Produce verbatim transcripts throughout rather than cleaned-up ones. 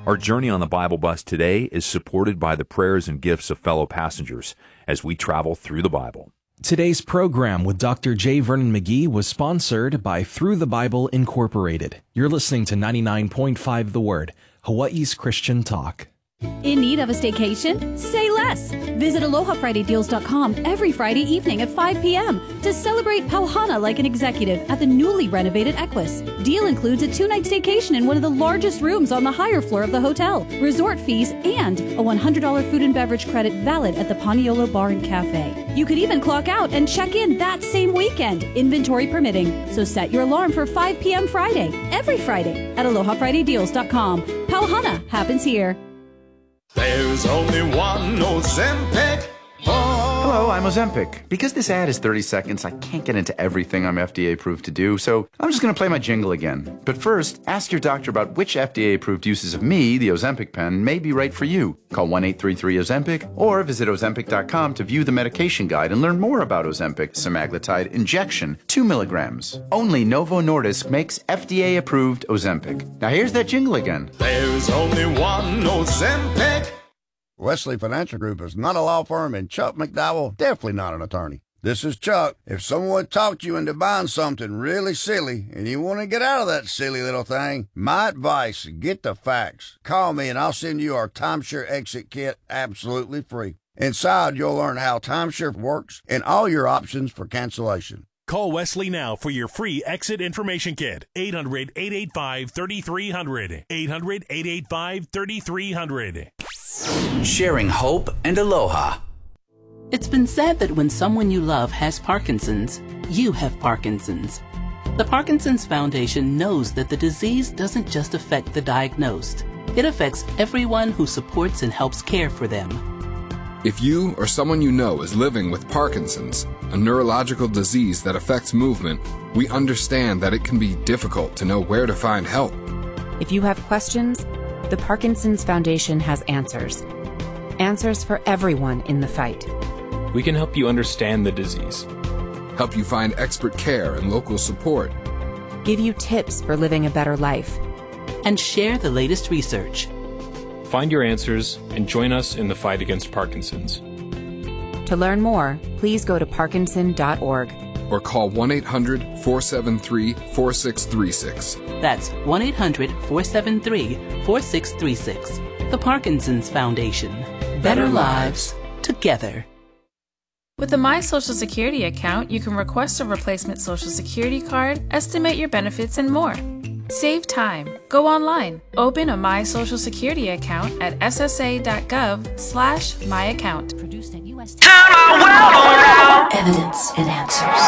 Our journey on the Bible Bus today is supported by the prayers and gifts of fellow passengers as we travel through the Bible. Today's program with Doctor J. Vernon McGee was sponsored by Through the Bible Incorporated. You're listening to ninety-nine point five The Word, Hawaii's Christian Talk. In need of a staycation? Say less. Visit aloha friday deals dot com every Friday evening at five p.m. to celebrate Pauhana like an executive at the newly renovated Equus. Deal includes a two-night staycation in one of the largest rooms on the higher floor of the hotel, resort fees, and a one hundred dollars food and beverage credit valid at the Paniolo Bar and Cafe. You could even clock out and check in that same weekend, inventory permitting. So set your alarm for five p.m. Friday, every Friday at aloha friday deals dot com. Pauhana happens here. There's only one Ozempic. Oh. Hello, I'm Ozempic. Because this ad is thirty seconds, I can't get into everything I'm F D A approved to do, so I'm just going to play my jingle again. But first, ask your doctor about which F D A approved uses of me, the Ozempic pen, may be right for you. Call one eight three three Ozempic or visit ozempic dot com to view the medication guide and learn more about Ozempic semaglutide injection, two milligrams. Only Novo Nordisk makes F D A approved Ozempic. Now here's that jingle again. There's only one Ozempic. Wesley Financial Group is not a law firm, and Chuck McDowell definitely not an attorney. This is Chuck. If someone talked you into buying something really silly and you want to get out of that silly little thing, my advice, get the facts. Call me and I'll send you our timeshare exit kit absolutely free. Inside, you'll learn how timeshare works and all your options for cancellation. Call Wesley now for your free exit information kit. eight hundred, eight eight five, three three zero zero. eight hundred, eight eight five, three three zero zero. Sharing hope and aloha. It's been said that when someone you love has Parkinson's, you have Parkinson's. The Parkinson's Foundation knows that the disease doesn't just affect the diagnosed. It affects everyone who supports and helps care for them. If you or someone you know is living with Parkinson's, a neurological disease that affects movement, we understand that it can be difficult to know where to find help. If you have questions, the Parkinson's Foundation has answers. Answers for everyone in the fight. We can help you understand the disease, help you find expert care and local support, give you tips for living a better life, and share the latest research. Find your answers and join us in the fight against Parkinson's. To learn more, please go to parkinson dot org or call one eight hundred, four seven three, four six three six. That's one eight hundred, four seven three, four six three six. The Parkinson's Foundation. Better lives together. With the My Social Security account, you can request a replacement Social Security card, estimate your benefits, and more. Save time. Go online. Open a My Social Security account at s s a dot gov slash my account. Produced at U S Turn our world around. Evidence and answers.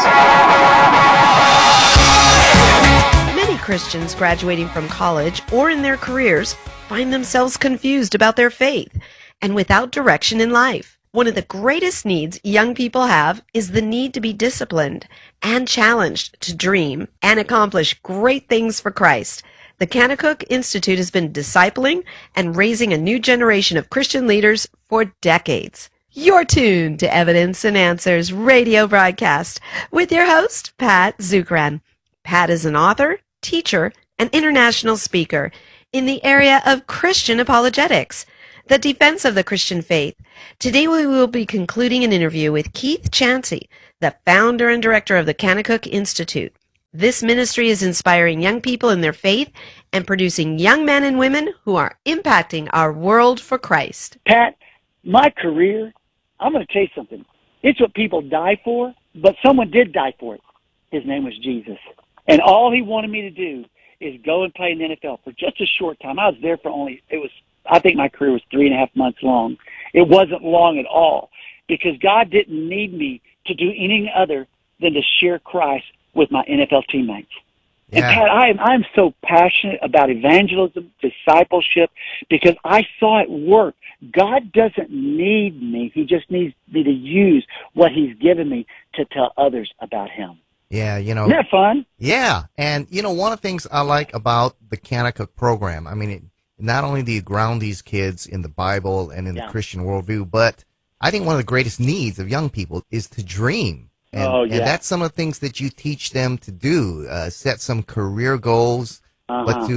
Many Christians graduating from college or in their careers find themselves confused about their faith and without direction in life. One of the greatest needs young people have is the need to be disciplined and challenged to dream and accomplish great things for Christ. The Kanakuk Institute has been discipling and raising a new generation of Christian leaders for decades. You're tuned to Evidence and Answers radio broadcast with your host, Pat Zukeran. Pat is an author, teacher, and international speaker in the area of Christian apologetics, the defense of the Christian faith. Today we will be concluding an interview with Keith Chansey, the founder and director of the Kanakuk Institute. This ministry is inspiring young people in their faith and producing young men and women who are impacting our world for Christ. Pat, my career, I'm going to tell you something. It's what people die for, but someone did die for it. His name was Jesus. And all he wanted me to do is go and play in the N F L for just a short time. I was there for only, it was, I think my career was three and a half months long. It wasn't long at all because God didn't need me to do anything other than to share Christ with my N F L teammates. Yeah. And Pat, I am, I'm so passionate about evangelism, discipleship, because I saw it work. God doesn't need me. He just needs me to use what he's given me to tell others about him. Yeah, you know. Isn't that fun? Yeah, and, you know, one of the things I like about the Kanakuk program, I mean, it, not only do you ground these kids in the Bible and in yeah. the Christian worldview, but I think one of the greatest needs of young people is to dream. And, oh, yeah. and that's some of the things that you teach them to do, uh, set some career goals, uh-huh. but to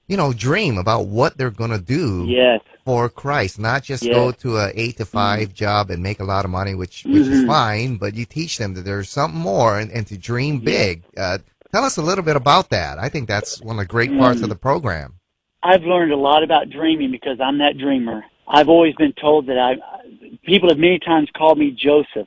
you know, dream about what they're going to do yes. for Christ, not just yes. go to a eight to five mm-hmm. job and make a lot of money, which, which mm-hmm. is fine, but you teach them that there's something more and, and to dream big. Uh, tell us a little bit about that. I think that's one of the great parts mm-hmm. of the program. I've learned a lot about dreaming because I'm that dreamer. I've always been told that I, people have many times called me Joseph,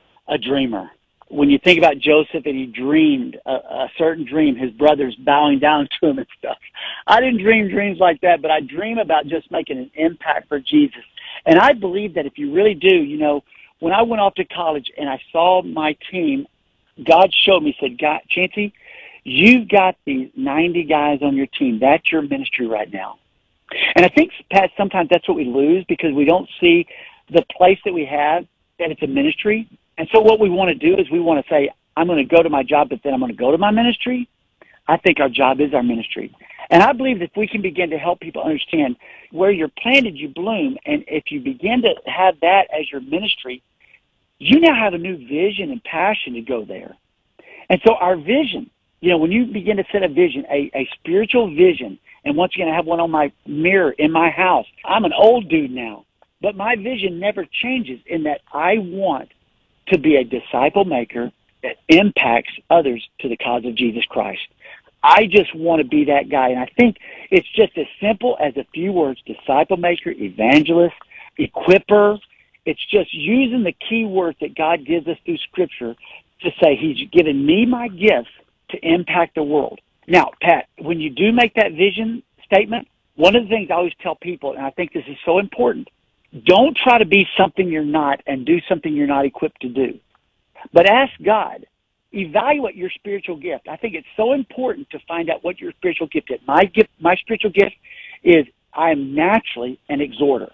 a dreamer. When you think about Joseph and he dreamed a, a certain dream, his brothers bowing down to him and stuff. I didn't dream dreams like that, but I dream about just making an impact for Jesus. And I believe that if you really do, you know, when I went off to college and I saw my team, God showed me, said, God, Chancey, you've got these ninety guys on your team. That's your ministry right now. And I think, Pat, sometimes that's what we lose because we don't see the place that we have, that it's a ministry. And so what we want to do is we want to say, I'm going to go to my job, but then I'm going to go to my ministry. I think our job is our ministry. And I believe that if we can begin to help people understand where you're planted, you bloom. And if you begin to have that as your ministry, you now have a new vision and passion to go there. And so our vision, you know, when you begin to set a vision, a, a spiritual vision, and once again, I have one on my mirror in my house. I'm an old dude now, but my vision never changes in that I want to be a disciple maker that impacts others to the cause of Jesus Christ. I just want to be that guy. And I think it's just as simple as a few words: disciple maker, evangelist, equipper. It's just using the key words that God gives us through Scripture to say He's given me my gifts to impact the world. Now, Pat, when you do make that vision statement, one of the things I always tell people, and I think this is so important, don't try to be something you're not and do something you're not equipped to do. But ask God, evaluate your spiritual gift. I think it's so important to find out what your spiritual gift is. My gift, my spiritual gift is I am naturally an exhorter.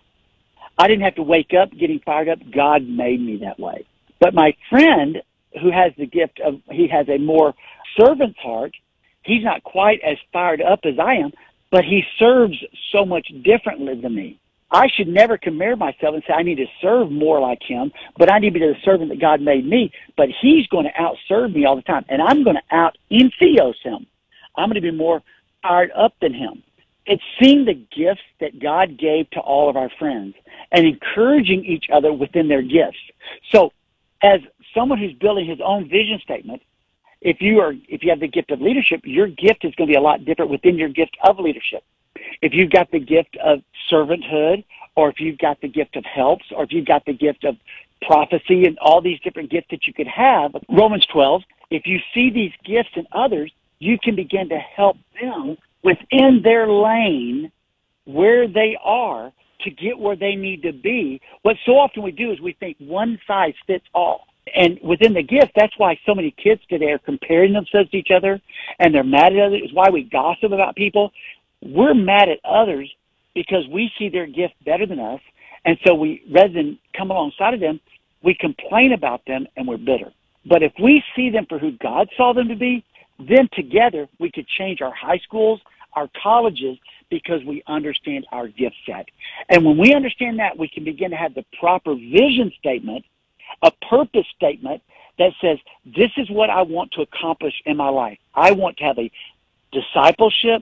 I didn't have to wake up getting fired up. God made me that way. But my friend who has the gift of, he has a more servant's heart. He's not quite as fired up as I am, but he serves so much differently than me. I should never compare myself and say I need to serve more like him, but I need to be the servant that God made me. But he's going to outserve me all the time, and I'm going to out-entheos him. I'm going to be more fired up than him. It's seeing the gifts that God gave to all of our friends and encouraging each other within their gifts. So as someone who's building his own vision statement, if you are, if you have the gift of leadership, your gift is going to be a lot different within your gift of leadership. If you've got the gift of servanthood, or if you've got the gift of helps, or if you've got the gift of prophecy and all these different gifts that you could have, Romans twelve, if you see these gifts in others, you can begin to help them within their lane where they are to get where they need to be. What so often we do is we think one size fits all. And within the gift, that's why so many kids today are comparing themselves to each other, and they're mad at others. It's why we gossip about people. We're mad at others because we see their gift better than us, and so we, rather than come alongside of them, we complain about them and we're bitter. But if we see them for who God saw them to be, then together we could change our high schools, our colleges, because we understand our gift set. And when we understand that, we can begin to have the proper vision statement, a purpose statement that says, this is what I want to accomplish in my life. I want to have a discipleship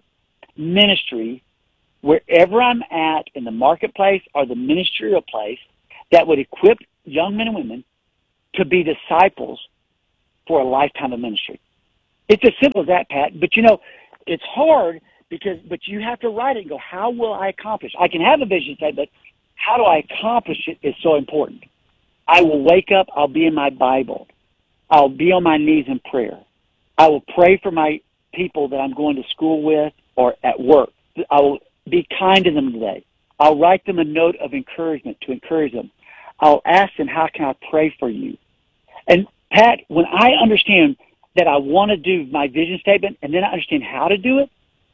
ministry wherever I'm at in the marketplace or the ministerial place that would equip young men and women to be disciples for a lifetime of ministry. It's as simple as that, Pat. But, you know, it's hard because, but you have to write it and go, how will I accomplish? I can have a vision statement, but how do I accomplish it is so important. I will wake up, I'll be in my Bible. I'll be on my knees in prayer. I will pray for my people that I'm going to school with or at work. I will be kind to them today. I'll write them a note of encouragement to encourage them. I'll ask them, how can I pray for you? And, Pat, when I understand that I want to do my vision statement and then I understand how to do it,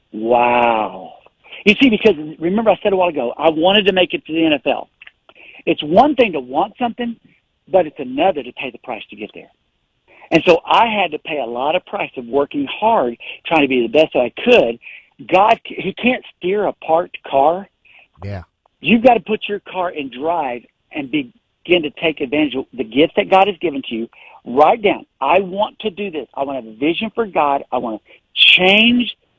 wow. You see, because remember I said a while ago, I wanted to make it to the N F L. It's one thing to want something, but it's another to pay the price to get there. And so I had to pay a lot of price of working hard, trying to be the best that I could. God, He can't steer a parked car. Yeah. You've got to put your car in drive and begin to take advantage of the gift that God has given to you. Write down, I want to do this. I want to have a vision for God. I want to change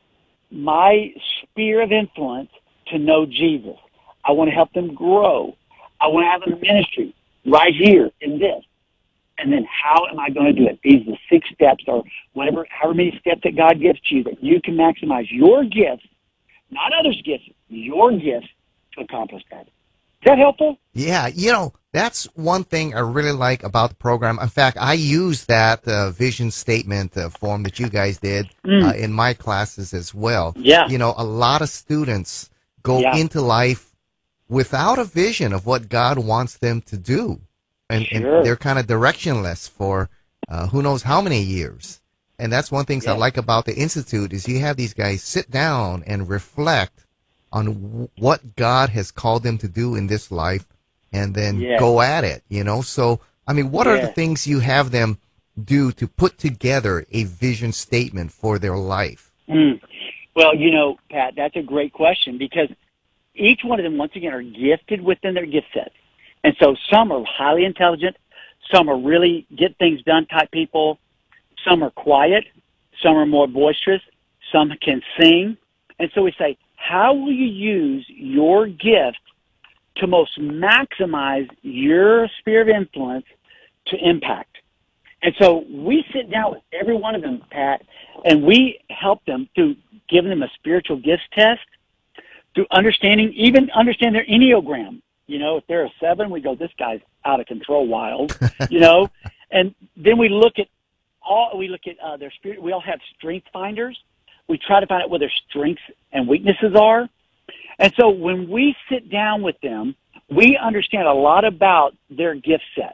my sphere of influence to know Jesus. I want to help them grow. I want to have a ministry right here in this. And then how am I going to do it? These are the six steps or whatever, however many steps that God gives to you that you can maximize your gifts, not others' gifts, your gifts to accomplish that. Is that helpful? Yeah, you know, that's one thing I really like about the program. In fact, I use that uh, vision statement uh, form that you guys did Mm. uh, in my classes as well. Yeah. You know, a lot of students go Yeah. into life without a vision of what God wants them to do. And, Sure. and they're kind of directionless for uh, who knows how many years. And that's one thing I like about the Institute is you have these guys sit down and reflect on w- what God has called them to do in this life and then Yes. go at it, you know? So, I mean, what are the Yes. things you have them do to put together a vision statement for their life? Mm. Well, you know, Pat, that's a great question because each one of them, once again, are gifted within their gift set. And so some are highly intelligent, some are really get things done type people, some are quiet, some are more boisterous, some can sing. And so we say, how will you use your gift to most maximize your sphere of influence to impact? And so we sit down with every one of them, Pat, and we help them through giving them a spiritual gifts test, through understanding, even understand their Enneagram. You know, if they're a seven, we go, this guy's out of control, wild, you know. And then we look at all, we look at uh, their spirit. We all have strength finders. We try to find out what their strengths and weaknesses are. And so when we sit down with them, we understand a lot about their gift set.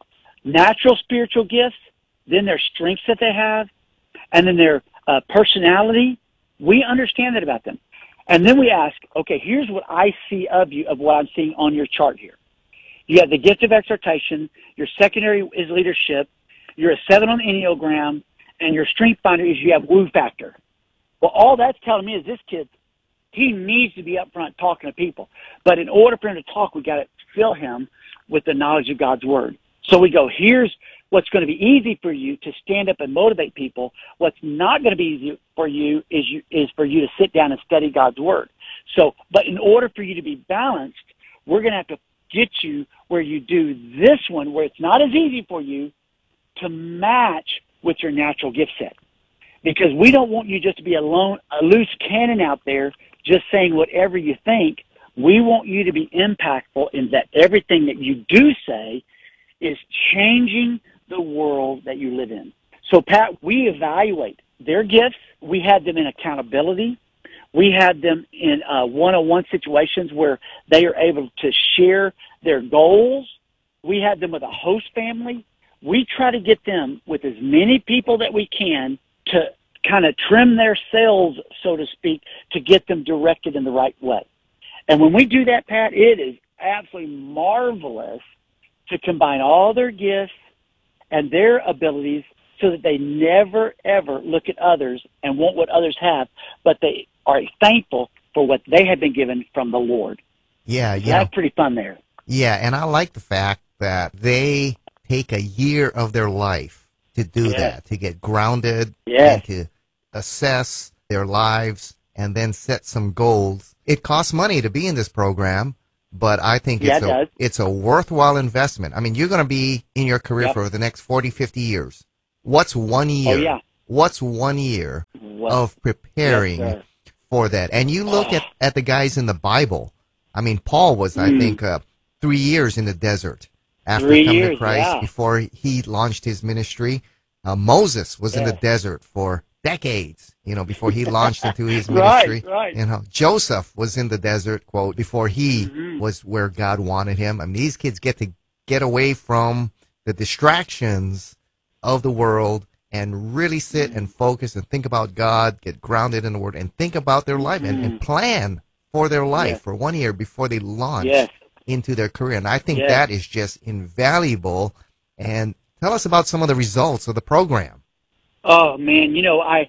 Natural spiritual gifts, then their strengths that they have, and then their uh, personality. We understand that about them. And then we ask, okay, here's what I see of you, of what I'm seeing on your chart here. You have the gift of exhortation. Your secondary is leadership. You're a seven on the Enneagram. And your strength finder is you have woo factor. Well, all that's telling me is this kid, he needs to be up front talking to people. But in order for him to talk, we got to fill him with the knowledge of God's word. So we go, here's what's going to be easy for you to stand up and motivate people. What's not going to be easy for you is you, is for you to sit down and study God's word. So, but in order for you to be balanced, we're going to have to get you where you do this one, where it's not as easy for you to match with your natural gift set. Because we don't want you just to be a lone, a loose cannon out there just saying whatever you think. We want you to be impactful in that everything that you do say is changing the world that you live in. So, Pat, we evaluate their gifts. We had them in accountability. We had them in uh, one-on-one situations where they are able to share their goals. We had them with a host family. We try to get them with as many people that we can to kind of trim their sails, so to speak, to get them directed in the right way. And when we do that, Pat, it is absolutely marvelous to combine all their gifts and their abilities so that they never, ever look at others and want what others have, but they are thankful for what they have been given from the Lord. Yeah, yeah. That's pretty fun there. Yeah, and I like the fact that they take a year of their life to do Yes. that, to get grounded Yes. and to assess their lives and then set some goals. It costs money to be in this program, but I think Yeah, it's it a does. it's a worthwhile investment. I mean, you're going to be in your career Yep. for the next forty, fifty years. What's one year? Oh, yeah. What's one year What- of preparing Yes, sir. for that? And you look at, at the guys in the Bible. I mean, Paul was, I Mm. think, uh, three years in the desert after Three coming to years, Christ yeah. before he launched his ministry. Uh, Moses was in the Yes. desert for decades, you know, before he launched into his Right, ministry. right. You know, Joseph was in the desert, quote, before he Mhm. was where God wanted him. I mean, these kids get to get away from the distractions of the world and really sit and focus and think about God, get grounded in the Word, and think about their life and, and plan for their life Yes. for one year before they launch Yes. into their career. And I think Yes. that is just invaluable. And tell us about some of the results of the program. Oh, man, you know, I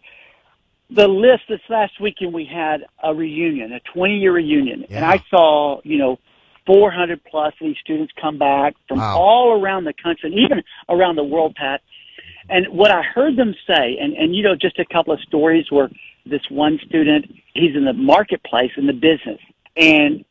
the list this last weekend we had a reunion, a twenty-year reunion, and I saw, you know, four hundred plus of these students come back from Wow. all around the country and even around the world, Pat. And what I heard them say, and, and you know, just a couple of stories where this one student. He's in the marketplace, in the business, and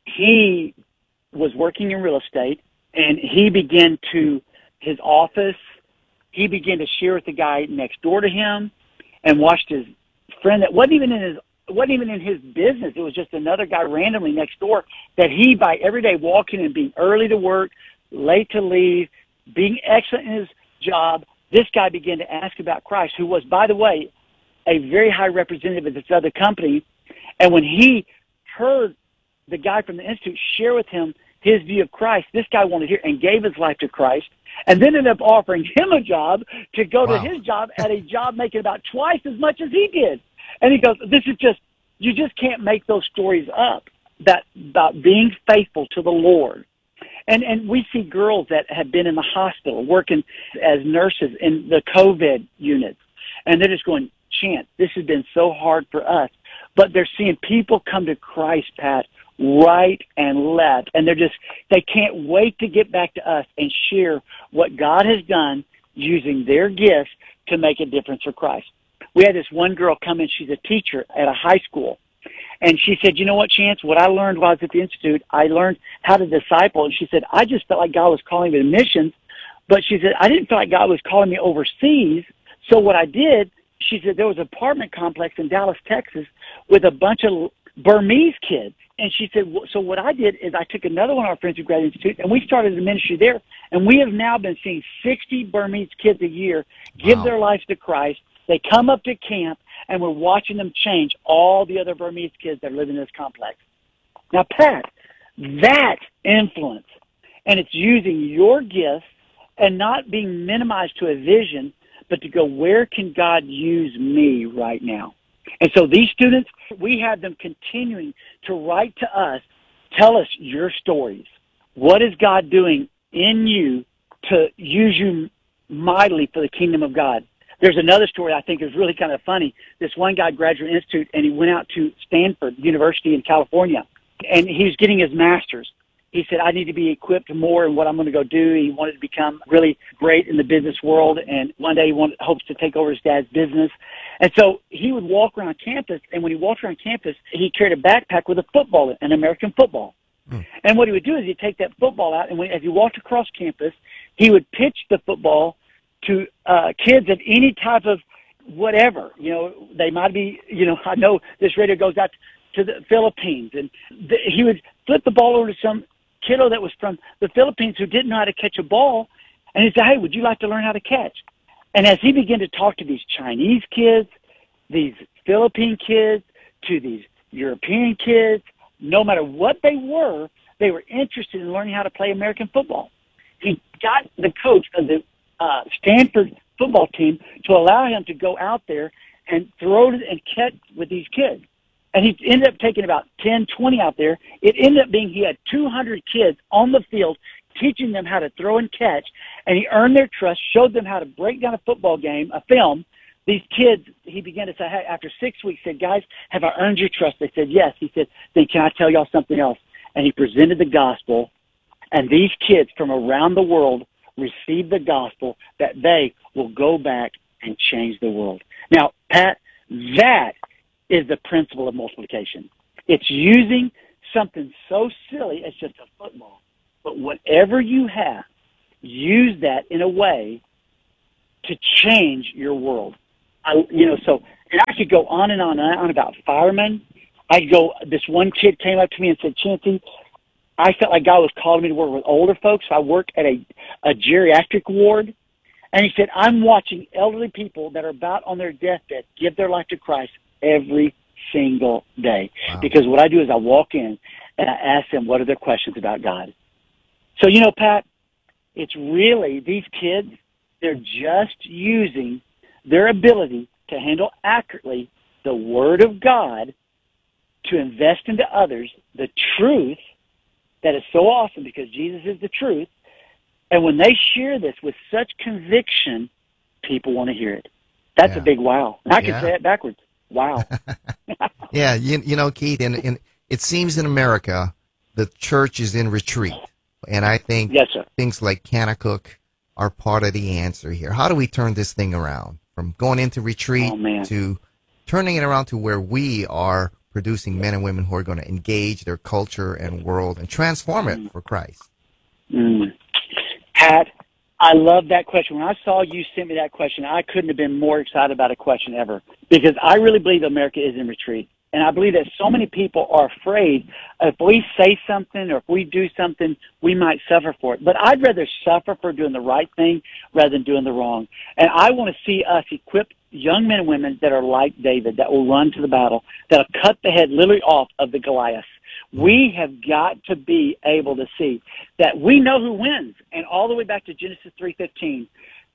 he was working in real estate, and he began to, his office, he began to share with the guy next door to him, and watched his friend that wasn't even in his wasn't even in his business. It was just another guy randomly next door that he, by every day walking and being early to work, late to leave, being excellent in his job, this guy began to ask about Christ, who was, by the way, a very high representative of this other company. And when he heard the guy from the Institute share with him his view of Christ, this guy wanted to hear and gave his life to Christ, and then ended up offering him a job to go wow. to his job at a job making about twice as much as he did. And he goes, this is just, you just can't make those stories up, that about being faithful to the Lord. And and we see girls that have been in the hospital working as nurses in the COVID units, and they're just going, Chance, this has been so hard for us. But they're seeing people come to Christ, Pat, right and left, and they're just, they can't wait to get back to us and share what God has done using their gifts to make a difference for Christ. We had this one girl come in, she's a teacher at a high school, and she said, you know what, Chance, what I learned while I was at the Institute, I learned how to disciple, and she said, I just felt like God was calling me to missions, but she said, I didn't feel like God was calling me overseas, so what I did, she said, there was an apartment complex in Dallas, Texas, with a bunch of Burmese kids. And she said, so what I did is I took another one of our friends who graduated Institute, and we started a ministry there. And we have now been seeing sixty Burmese kids a year give wow. their lives to Christ. They come up to camp, and we're watching them change all the other Burmese kids that live in this complex. Now, Pat, that influence, and it's using your gifts and not being minimized to a vision, but to go, where can God use me right now? And so these students, we have them continuing to write to us, tell us your stories. What is God doing in you to use you mightily for the kingdom of God? There's another story I think is really kind of funny. This one guy graduated Institute, and he went out to Stanford University in California, and he was getting his master's. He said, I need to be equipped more in what I'm going to go do. He wanted to become really great in the business world, and one day he wanted, hopes to take over his dad's business. And so he would walk around campus, and when he walked around campus, he carried a backpack with a football, an American football. Hmm. And what he would do is he'd take that football out, and when, as he walked across campus, he would pitch the football to uh, kids of any type of whatever. You know, they might be, you know, I know this radio goes out to the Philippines, and the, he would flip the ball over to some kiddo that was from the Philippines who didn't know how to catch a ball, and he said, hey, would you like to learn how to catch? And as he began to talk to these Chinese kids, these Philippine kids, to these European kids, no matter what they were, they were interested in learning how to play American football. He got the coach of the uh, Stanford football team to allow him to go out there and throw it and catch with these kids. And he ended up taking about ten, twenty out there. It ended up being he had two hundred kids on the field teaching them how to throw and catch, and he earned their trust, showed them how to break down a football game, a film. These kids, he began to say, hey, after six weeks, said, guys, have I earned your trust? They said, yes. He said, then can I tell y'all something else? And he presented the gospel, and these kids from around the world received the gospel that they will go back and change the world. Now, Pat, that is the principle of multiplication. It's using something so silly as just a football. But whatever you have, use that in a way to change your world. I, you know, so, and I could go on and on and on about firemen. I go, this one kid came up to me and said, Chancey, I felt like God was calling me to work with older folks. I work at a, a geriatric ward. And he said, I'm watching elderly people that are about on their deathbed give their life to Christ every single day. Wow. Because what I do is I walk in and I ask them what are their questions about God. So, you know, Pat, it's really these kids, they're just using their ability to handle accurately the Word of God to invest into others the truth that is so awesome because Jesus is the truth. And when they share this with such conviction, people want to hear it. That's yeah. a big wow. I can yeah. say it backwards. Wow. yeah, you, you know, Keith, and, and it seems in America the church is in retreat. And I think yes, sir. things like Kanakuk are part of the answer here. How do we turn this thing around from going into retreat oh, to turning it around to where we are producing men and women who are going to engage their culture and world and transform it for Christ? Mm. Pat, I love that question. When I saw you send me that question, I couldn't have been more excited about a question ever, because I really believe America is in retreat. And I believe that so many people are afraid if we say something or if we do something, we might suffer for it. But I'd rather suffer for doing the right thing rather than doing the wrong. And I want to see us equip young men and women that are like David, that will run to the battle, that'll cut the head literally off of the Goliath. We have got to be able to see that we know who wins. And all the way back to Genesis three fifteen,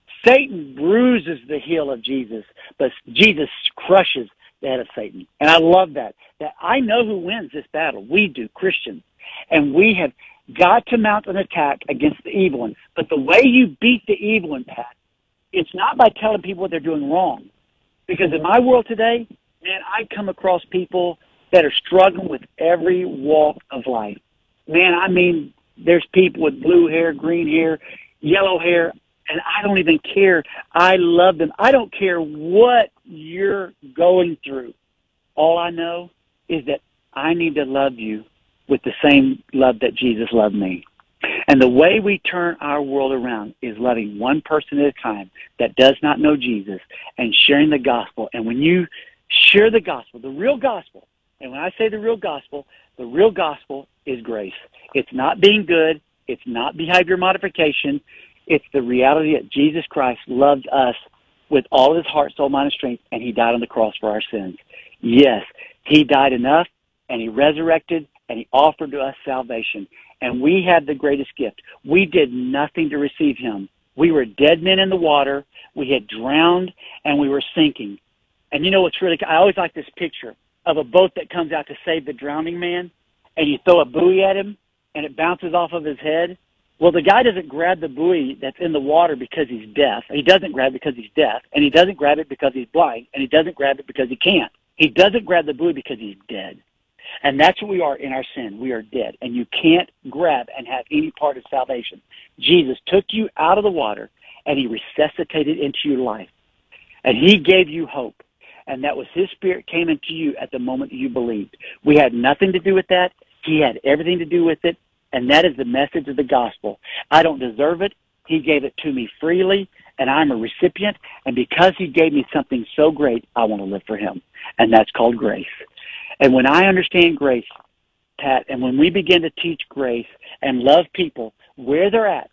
Satan bruises the heel of Jesus, but Jesus crushes the head of Satan. And I love that, that I know who wins this battle. We do, Christians. And we have got to mount an attack against the evil one. But the way you beat the evil one, Pat, it's not by telling people what they're doing wrong. Because in my world today, man, I come across people that are struggling with every walk of life. Man, I mean, there's people with blue hair, green hair, yellow hair, and I don't even care. I love them. I don't care what you're going through. All I know is that I need to love you with the same love that Jesus loved me. And the way we turn our world around is loving one person at a time that does not know Jesus and sharing the gospel. And when you share the gospel, the real gospel, and when I say the real gospel, the real gospel is grace. It's not being good. It's not behavior modification. It's the reality that Jesus Christ loved us with all his heart, soul, mind, and strength, and he died on the cross for our sins. Yes, he died enough, and he resurrected, and he offered to us salvation. And we had the greatest gift. We did nothing to receive him. We were dead men in the water. We had drowned, and we were sinking. And you know what's really, I always like this picture of a boat that comes out to save the drowning man, and you throw a buoy at him, and it bounces off of his head. Well, the guy doesn't grab the buoy that's in the water because he's deaf. He doesn't grab it because he's deaf, and he doesn't grab it because he's blind, and he doesn't grab it because he can't. He doesn't grab the buoy because he's dead. And that's what we are in our sin. We are dead, and you can't grab and have any part of salvation. Jesus took you out of the water, and he resuscitated into your life, and he gave you hope. And that was his spirit came into you at the moment that you believed. We had nothing to do with that. He had everything to do with it. And that is the message of the gospel. I don't deserve it. He gave it to me freely, and I'm a recipient. And because he gave me something so great, I want to live for him. And that's called grace. And when I understand grace, Pat, and when we begin to teach grace and love people where they're at,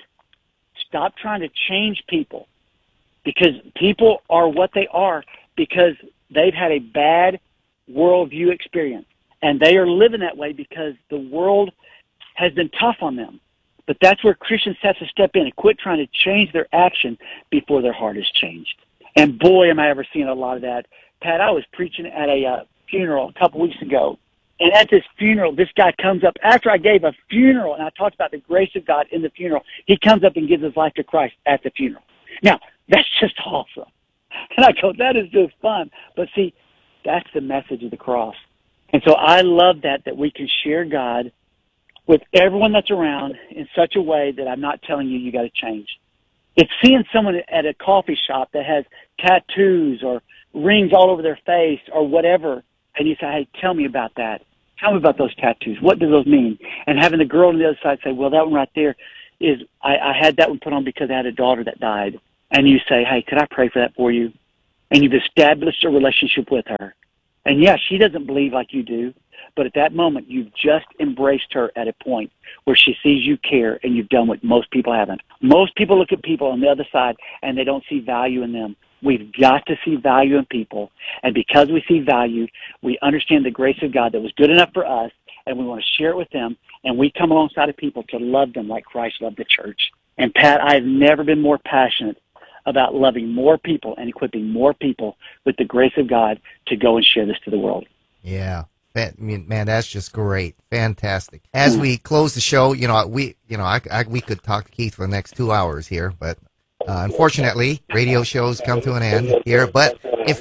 stop trying to change people, because people are what they are because they've had a bad worldview experience. And they are living that way because the world has been tough on them. But that's where Christians have to step in and quit trying to change their action before their heart is changed. And boy, am I ever seeing a lot of that. Pat, I was preaching at a uh, funeral a couple weeks ago. And at this funeral, this guy comes up, after I gave a funeral, and I talked about the grace of God in the funeral, he comes up and gives his life to Christ at the funeral. Now, that's just awesome. And I go, that is just fun. But see, that's the message of the cross. And so I love that, that we can share God with everyone that's around in such a way that I'm not telling you you got to change. It's seeing someone at a coffee shop that has tattoos or rings all over their face or whatever, and you say, hey, tell me about that. Tell me about those tattoos. What do those mean? And having the girl on the other side say, well, that one right there is, I, I had that one put on because I had a daughter that died. And you say, hey, could I pray for that for you? And you've established a relationship with her. And yeah, she doesn't believe like you do, but at that moment, you've just embraced her at a point where she sees you care, and you've done what most people haven't. Most people look at people on the other side, and they don't see value in them. We've got to see value in people, and because we see value, we understand the grace of God that was good enough for us, and we want to share it with them, and we come alongside of people to love them like Christ loved the church. And Pat, I've never been more passionate about loving more people and equipping more people with the grace of God to go and share this to the world. Yeah. Man, that's just great. Fantastic. As we close the show, you know, we, you know, I, I, we could talk to Keith for the next two hours here, but uh, unfortunately, radio shows come to an end here. But if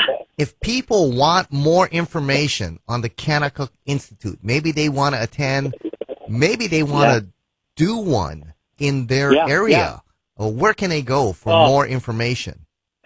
if people want more information on the Kanakuk Institute, maybe they want to attend, maybe they want to yeah. do one in their yeah, area. Yeah. Well, where can they go for uh, more information?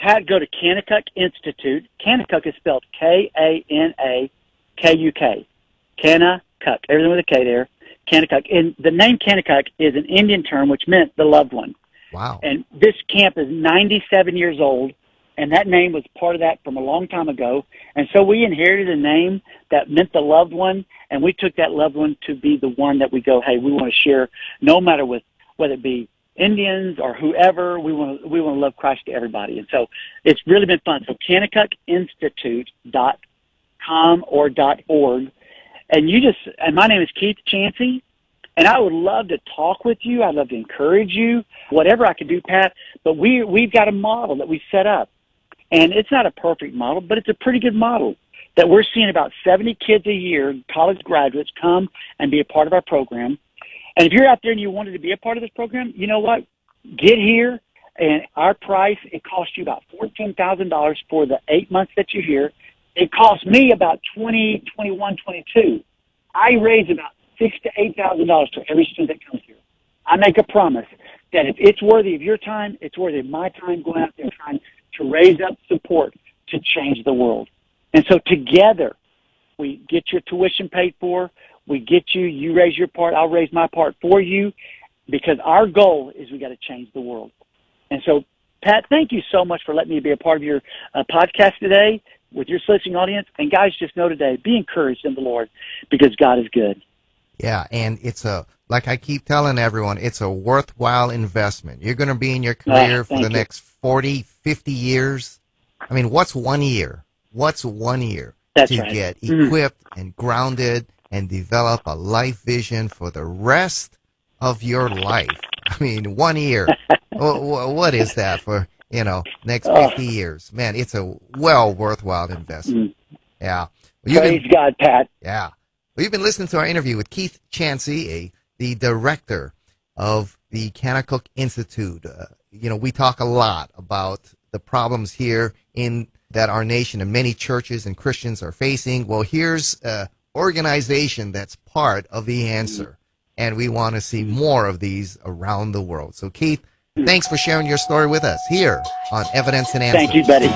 Pat, go to Kanakuk Institute. Kanakuk is spelled K A N A K U K. Kanakuk. Everything with a K there. Kanakuk. And the name Kanakuk is an Indian term which meant the loved one. Wow. And this camp is ninety-seven years old, and that name was part of that from a long time ago. And so we inherited a name that meant the loved one, and we took that loved one to be the one that we go, hey, we want to share, no matter with whether it be Indians or whoever, we want to we want to love Christ to everybody. And so it's really been fun. So Kanakuk Institute dot com or dot org. And you just, and my name is Keith Chansey, and I would love to talk with you. I'd love to encourage you, whatever I can do, Pat. But we, we've got a model that we set up. And it's not a perfect model, but it's a pretty good model that we're seeing about seventy kids a year, college graduates, come and be a part of our program. And if you're out there and you wanted to be a part of this program, you know what? Get here, and our price, it costs you about fourteen thousand dollars for the eight months that you're here. It costs me about twenty, twenty-one, twenty-two. I raise about six to eight thousand dollars for every student that comes here. I make a promise that if it's worthy of your time, it's worthy of my time going out there and trying to raise up support to change the world. And so together, we get your tuition paid for, we get you, you raise your part, I'll raise my part for you, because our goal is we got to change the world. And so, Pat, thank you so much for letting me be a part of your uh, podcast today with your listening audience. And guys, just know today, be encouraged in the Lord, because God is good. Yeah, and it's a, like I keep telling everyone, it's a worthwhile investment. You're going to be in your career Oh, for the thank you. next forty, fifty years. I mean, what's one year? What's one year That's to right. get Mhm. equipped and grounded and develop a life vision for the rest of your life? I mean, one year. Wh- wh- what is that for, you know, next Oh. fifty years? Man, it's a well worthwhile investment. Yeah. Well, you've Praise been- God, Pat. Yeah. Well, you've been listening to our interview with Keith Chansey, a, the director of the Kanakuk Institute. Uh, you know, we talk a lot about the problems here in that our nation and many churches and Christians are facing. Well, here's an organization that's part of the answer, and we want to see more of these around the world. So, Keith, thanks for sharing your story with us here on Evidence and Answers. Thank you, buddy.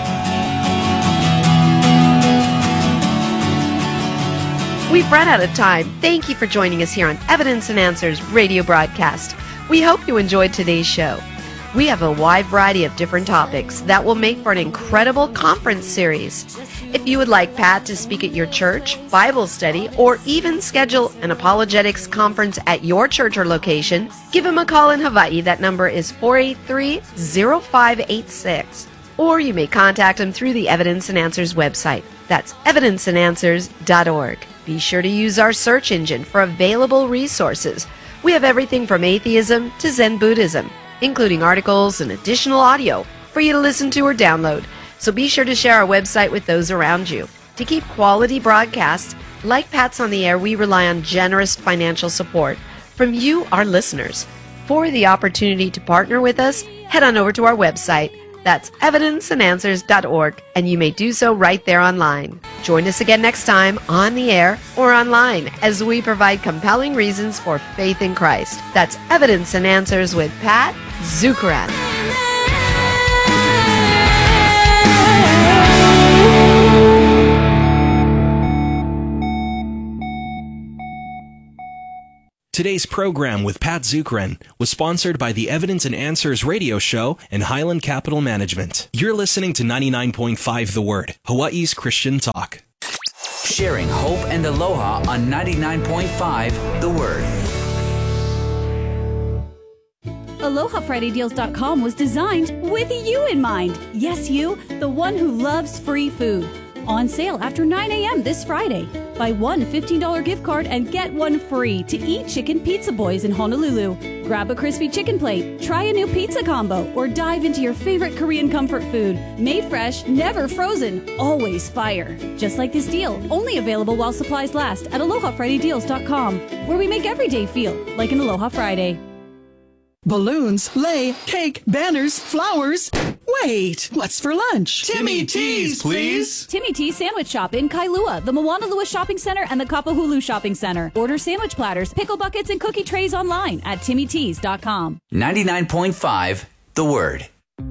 We've run out of time. Thank you for joining us here on Evidence and Answers radio broadcast. We hope you enjoyed today's show. We have a wide variety of different topics that will make for an incredible conference series. If you would like Pat to speak at your church, Bible study, or even schedule an apologetics conference at your church or location, give him a call in Hawaii. That number is four eight three, zero five eight six. Or you may contact him through the Evidence and Answers website. That's evidence and answers dot org. Be sure to use our search engine for available resources. We have everything from atheism to Zen Buddhism, including articles and additional audio for you to listen to or download. So be sure to share our website with those around you. To keep quality broadcasts, like Pat's on the Air, we rely on generous financial support from you, our listeners. For the opportunity to partner with us, head on over to our website. That's evidence and answers dot org, and you may do so right there online. Join us again next time on the air or online as we provide compelling reasons for faith in Christ. That's Evidence and Answers with Pat Zukeran. Today's program with Pat Zukeran was sponsored by the Evidence and Answers radio show and Highland Capital Management. You're listening to ninety-nine point five The Word, Hawaii's Christian talk. Sharing hope and aloha on ninety-nine point five The Word. Aloha Friday Deals dot com was designed with you in mind. Yes, you, the one who loves free food. On sale after nine a.m. this Friday. Buy one fifteen dollars gift card and get one free to eat Chicken Pizza Boys in Honolulu. Grab a crispy chicken plate, try a new pizza combo, or dive into your favorite Korean comfort food. Made fresh, never frozen, always fire. Just like this deal, only available while supplies last at Aloha Friday Deals dot com, where we make every day feel like an Aloha Friday. Balloons, lei, cake, banners, flowers. Wait, what's for lunch? Timmy T's, please. Timmy T's Sandwich Shop in Kailua, the Moanalua Shopping Center, and the Kapahulu Shopping Center. Order sandwich platters, pickle buckets, and cookie trays online at timmy tees dot com. ninety-nine point five The Word.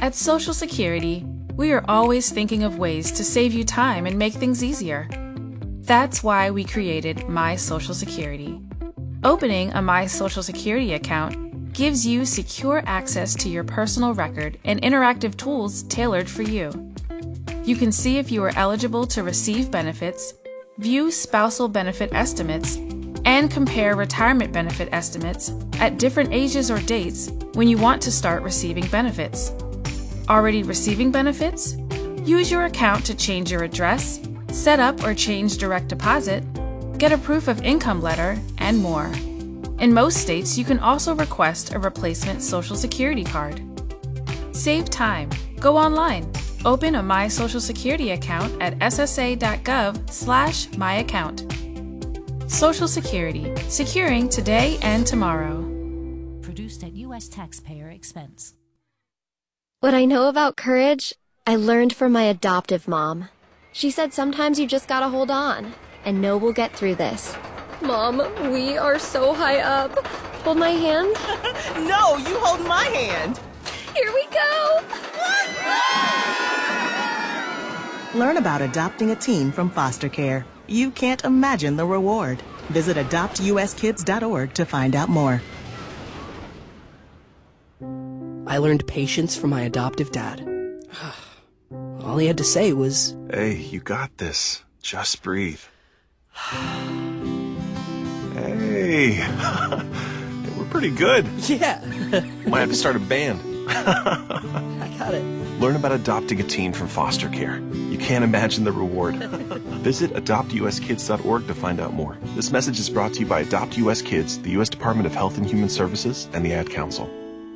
At Social Security, we are always thinking of ways to save you time and make things easier. That's why we created My Social Security. Opening a My Social Security account gives you secure access to your personal record and interactive tools tailored for you. You can see if you are eligible to receive benefits, view spousal benefit estimates, and compare retirement benefit estimates at different ages or dates when you want to start receiving benefits. Already receiving benefits? Use your account to change your address, set up or change direct deposit, get a proof of income letter, and more. In most states, you can also request a replacement Social Security card. Save time. Go online. Open a My Social Security account at ssa.gov slash myaccount. Social Security. Securing today and tomorrow. Produced at U S taxpayer expense. What I know about courage, I learned from my adoptive mom. She said sometimes you just gotta hold on, and know we'll get through this. Mom, we are so high up. Hold my hand. No, you hold my hand. Here we go. Learn about adopting a teen from foster care. You can't imagine the reward. Visit adopt u s kids dot org to find out more. I learned patience from my adoptive dad. All he had to say was, "Hey, you got this. Just breathe." Hey, we're pretty good. Yeah. Might have to start a band. I got it. Learn about adopting a teen from foster care. You can't imagine the reward. Visit adopt u s kids dot org to find out more. This message is brought to you by Adopt U S Kids, the U S Department of Health and Human Services, and the Ad Council.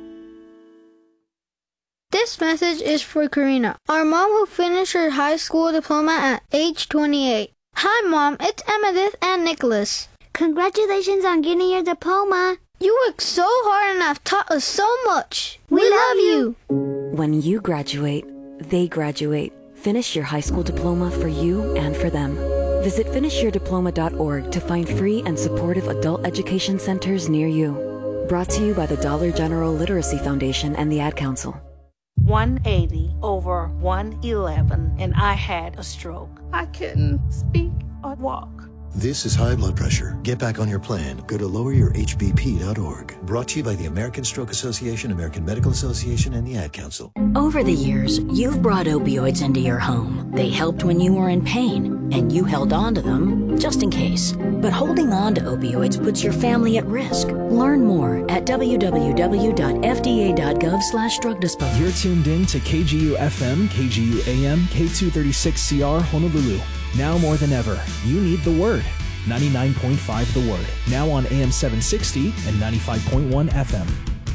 This message is for Karina, our mom who finished her high school diploma at age twenty-eight. Hi, Mom. It's Emmettith and Nicholas. Congratulations on getting your diploma. You worked so hard and have taught us so much. We, we love you. When you graduate, they graduate. Finish your high school diploma for you and for them. Visit finish your diploma dot org to find free and supportive adult education centers near you. Brought to you by the Dollar General Literacy Foundation and the Ad Council. one eighty over one eleven, and I had a stroke. I couldn't speak or walk. This is high blood pressure. Get back on your plan. Go to lower your h b p dot org. Brought to you by the American Stroke Association, American Medical Association, and the Ad Council. Over the years, you've brought opioids into your home. They helped when you were in pain, and you held on to them just in case. But holding on to opioids puts your family at risk. Learn more at w w w dot f d a dot gov slash drug disposal. You're tuned in to K G U F M, K G U A M, K two thirty-six C R Honolulu. Now more than ever, you need the Word. ninety-nine point five The Word. Now on A M seven sixty and ninety-five point one F M.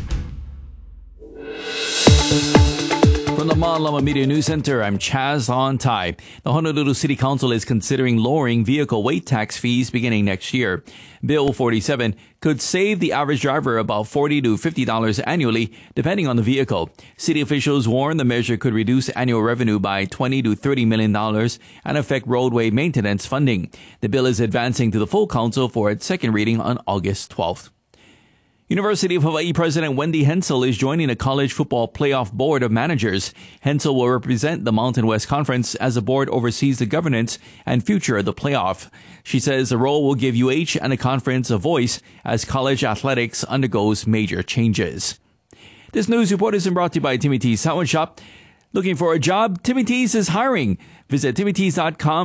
From the Ma'alama Media News Center, I'm Chaz On Tai. The Honolulu City Council is considering lowering vehicle weight tax fees beginning next year. Bill forty-seven could save the average driver about forty to fifty dollars annually, depending on the vehicle. City officials warn the measure could reduce annual revenue by twenty to thirty million dollars and affect roadway maintenance funding. The bill is advancing to the full council for its second reading on August twelfth. University of Hawaii President Wendy Hensel is joining the College Football Playoff Board of Managers. Hensel will represent the Mountain West Conference as the board oversees the governance and future of the playoff. She says the role will give U H and the conference a voice as college athletics undergoes major changes. This news report is brought to you by Timmy T's Sound Shop. Looking for a job? Timmy T's is hiring. Visit timmy t's dot com.